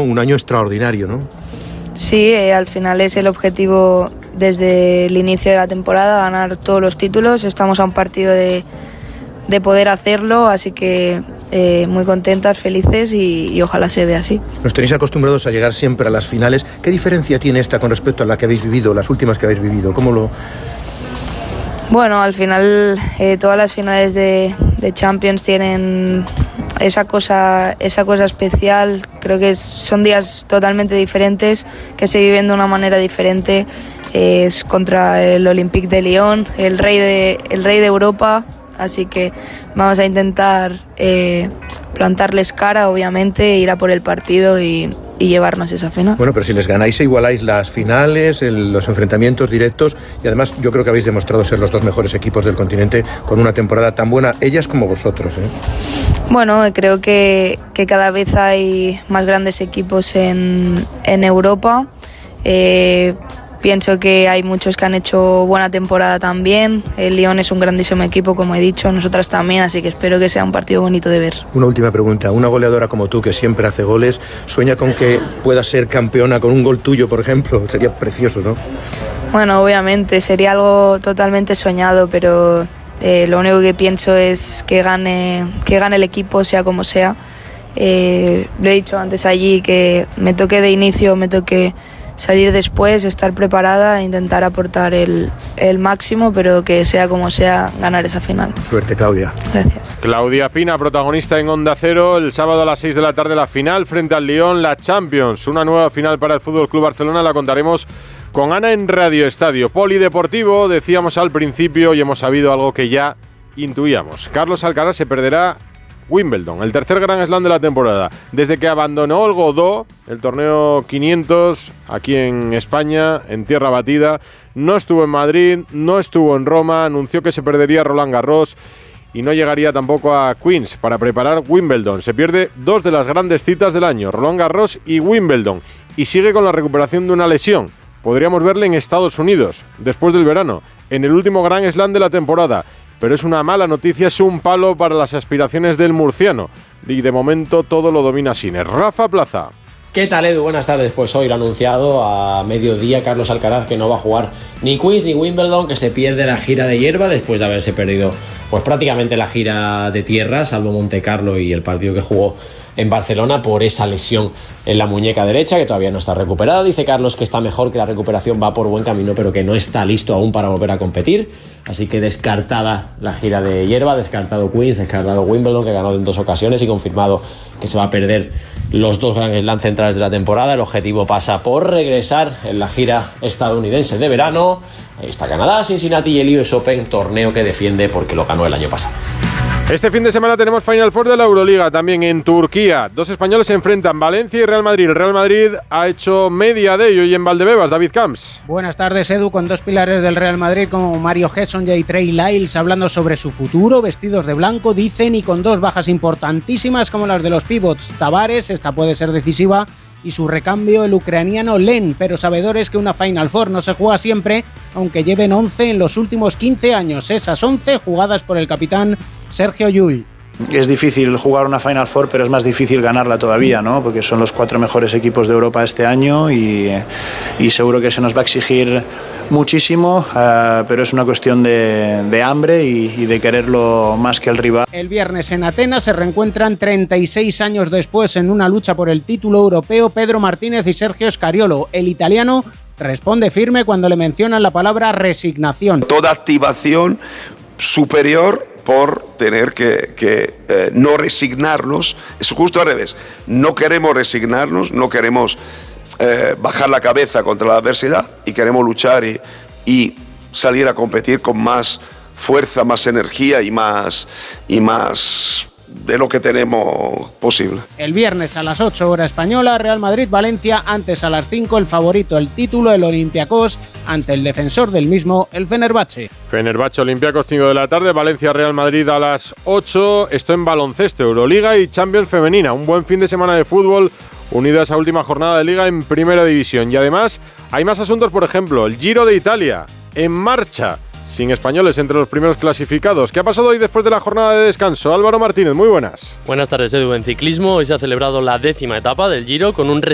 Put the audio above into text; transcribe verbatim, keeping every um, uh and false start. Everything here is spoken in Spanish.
un año extraordinario, ¿no? Sí, eh, al final es el objetivo desde el inicio de la temporada, ganar todos los títulos. Estamos a un partido de, de poder hacerlo, así que eh, muy contentas, felices y, y ojalá se dé así. Nos tenéis acostumbrados a llegar siempre a las finales. ¿Qué diferencia tiene esta con respecto a la que habéis vivido, las últimas que habéis vivido? ¿Cómo lo...? Bueno, al final eh, todas las finales de, de Champions tienen esa cosa, esa cosa especial. Creo que es, son días totalmente diferentes, que se viven de una manera diferente. Eh, es contra el Olympique de Lyon, el rey de, el rey de Europa, así que vamos a intentar eh, plantarles cara, obviamente, ir a por el partido y, y llevarnos esa final. Bueno, pero si les ganáis, igualáis las finales, el, los enfrentamientos directos, y además yo creo que habéis demostrado ser los dos mejores equipos del continente con una temporada tan buena, ellas como vosotros, ¿eh? Bueno, creo que, que cada vez hay más grandes equipos en, en Europa. Eh, Pienso que hay muchos que han hecho buena temporada también. El Lyon es un grandísimo equipo, como he dicho, nosotras también, así que espero que sea un partido bonito de ver. Una última pregunta. Una goleadora como tú, que siempre hace goles, ¿sueña con que pueda ser campeona con un gol tuyo, por ejemplo? Sería precioso, ¿no? Bueno, obviamente, sería algo totalmente soñado, pero eh, lo único que pienso es que gane, que gane el equipo, sea como sea. Eh, lo he dicho antes allí, que me toque de inicio, me toque salir después, estar preparada e intentar aportar el, el máximo, pero que sea como sea, ganar esa final. Suerte, Claudia. Gracias. Claudia Pina, protagonista en Onda Cero, el sábado a las seis de la tarde la final frente al Lyon, la Champions, una nueva final para el F C Barcelona, la contaremos con Ana en Radio Estadio. Polideportivo, decíamos al principio y hemos sabido algo que ya intuíamos. Carlos Alcaraz se perderá Wimbledon, el tercer Grand Slam de la temporada. Desde que abandonó el Godó, el torneo quinientos, aquí en España, en tierra batida, no estuvo en Madrid, no estuvo en Roma, anunció que se perdería Roland Garros y no llegaría tampoco a Queens para preparar Wimbledon. Se pierde dos de las grandes citas del año, Roland Garros y Wimbledon, y sigue con la recuperación de una lesión. Podríamos verle en Estados Unidos, después del verano, en el último Grand Slam de la temporada. Pero es una mala noticia, es un palo para las aspiraciones del murciano. Y de momento todo lo domina Sinner. Rafa Plaza. ¿Qué tal, Edu? Buenas tardes. Pues hoy lo ha anunciado a mediodía Carlos Alcaraz que no va a jugar ni Queens ni Wimbledon, que se pierde la gira de hierba después de haberse perdido pues prácticamente la gira de tierra, salvo Monte Carlo y el partido que jugó en Barcelona, por esa lesión en la muñeca derecha que todavía no está recuperada. Dice Carlos que está mejor, que la recuperación va por buen camino, pero que no está listo aún para volver a competir. Así que descartada la gira de hierba, descartado Queens, descartado Wimbledon, que ganó en dos ocasiones, y confirmado que se va a perder los dos Grand Slam centrales de la temporada. El objetivo pasa por regresar en la gira estadounidense de verano. Ahí está Canadá, Cincinnati y el U S Open, torneo que defiende porque lo ganó el año pasado. Este fin de semana tenemos Final Four de la Euroliga, también en Turquía. Dos españoles se enfrentan, Valencia y Real Madrid. El Real Madrid ha hecho media de ello y en Valdebebas, David Camps. Buenas tardes, Edu, con dos pilares del Real Madrid como Mario Hesson y Trey Lyles hablando sobre su futuro, vestidos de blanco, dicen, y con dos bajas importantísimas como las de los pivots Tavares, esta puede ser decisiva, y su recambio el ucraniano Len, pero sabedores que una Final Four no se juega siempre, aunque lleven once en los últimos quince años, esas once jugadas por el capitán Sergio Llull. Es difícil jugar una Final Four, pero es más difícil ganarla todavía, ¿no? Porque son los cuatro mejores equipos de Europa este año y, y seguro que se nos va a exigir muchísimo, uh, pero es una cuestión de, de hambre y, y de quererlo más que el rival. El viernes en Atenas se reencuentran treinta y seis años después en una lucha por el título europeo Pedro Martínez y Sergio Scariolo. El italiano responde firme cuando le mencionan la palabra resignación. Toda activación superior por tener que, que eh, no resignarnos. Es justo al revés. No queremos resignarnos, no queremos eh, bajar la cabeza contra la adversidad y queremos luchar y, y salir a competir con más fuerza, más energía y más, y más de lo que tenemos posible. El viernes a las ocho hora española, Real Madrid-Valencia, antes a las cinco el favorito, el título, el Olympiacos, ante el defensor del mismo, el Fenerbahce. Fenerbahce, Olympiacos, cinco de la tarde, Valencia-Real Madrid a las ocho, esto en baloncesto, Euroliga y Champions femenina, un buen fin de semana de fútbol, unido a esa última jornada de Liga en Primera División. Y además hay más asuntos, por ejemplo, el Giro de Italia, en marcha, sin españoles entre los primeros clasificados. ¿Qué ha pasado hoy después de la jornada de descanso? Álvaro Martínez, muy buenas. Buenas tardes, Edu. En ciclismo hoy se ha celebrado la décima etapa del Giro con un